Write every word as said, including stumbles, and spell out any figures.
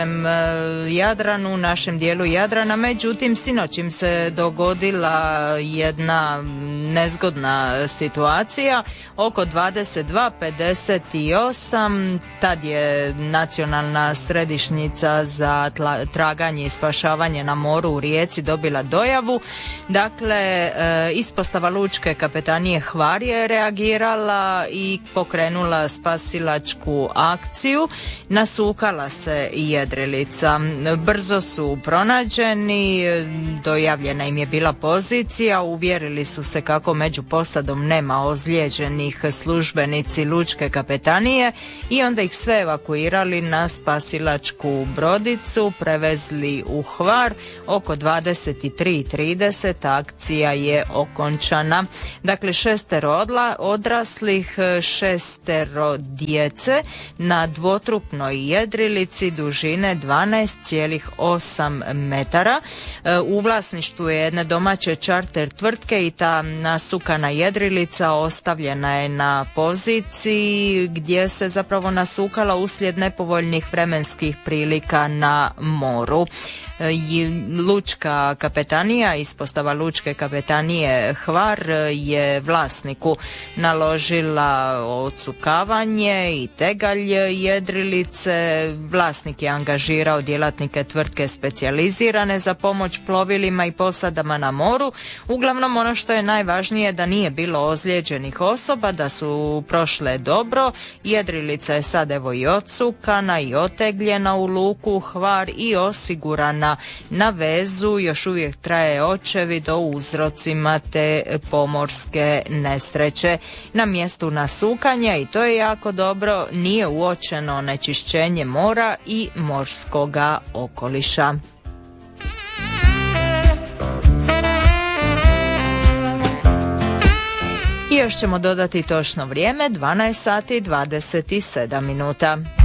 Jadranu, našem dijelu Jadrana, međutim sinoć im se dogodila jedna nezgodna situacija oko dvadeset dva pedeset osam. Tad je Nacionalna središnjica za tla, traganje i spašavanje na moru u Rijeci dobila dojavu. Dakle, ispostava lučke kapetanije Hvar je reagirala i pokrenula spasilačku akciju. Nasukala se jedrilica. Brzo su pronađeni, dojavljena im je bila pozicija, uvjerili su se kako među posadom nema ozlijeđenih, službenici lučke kapetanije, i onda ih sve evakuirali na spasilačku brodicu, prevezli u Hvar. Oko dvadeset tri trideset akcija je okončana. Dakle, šestero odraslih, šestero djece na dvotrupnoj jedrilici dužine dvanaest zarez osam metara. U vlasništvu je jedne domaće čarter tvrtke i ta nasukana jedrilica ostavljena je na poziciji gdje se zapravo nasukala uslijed nepovoljnih vremenskih prilika na moru. Lučka kapetanija, ispostava lučke kapetanije Hvar je vlasniku naložila odsukavanje i tegalj jedrilice. Vlasnik je angažirao djelatnike tvrtke specijalizirane za pomoć plovilima i posadama na moru. Uglavnom, ono što je najvažnije, da nije bilo ozlijeđenih osoba, da su prošle dobro. Jedrilica je sad evo i odsukana i otegljena u luku Hvar i osigurana na vezu. Još uvijek traje očevid o uzrocima te pomorske nesreće. Na mjestu nasukanja, i to je jako dobro, nije uočeno onečišćenje mora i morskoga okoliša. I još ćemo dodati točno vrijeme, dvanaest sati i dvadeset sedam minuta.